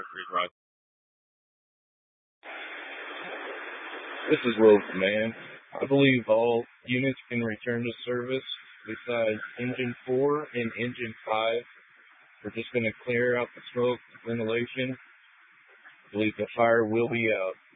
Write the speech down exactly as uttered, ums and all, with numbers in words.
Center Freeze Rock. This is Road Command. I believe all units can return to service besides Engine four and Engine five. We're just going to clear out the smoke ventilation. I believe the fire will be out.